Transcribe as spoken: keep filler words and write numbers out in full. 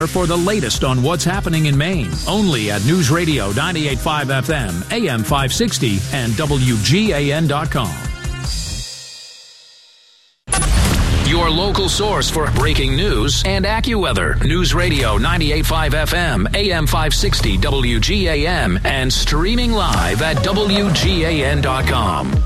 for the latest on what's happening in Maine. Only at News Radio ninety-eight point five F M, A M five sixty, and W G A N dot com. Your local source for breaking news and AccuWeather. News Radio ninety-eight point five F M, A M five sixty, W G A M, and streaming live at W G A N dot com.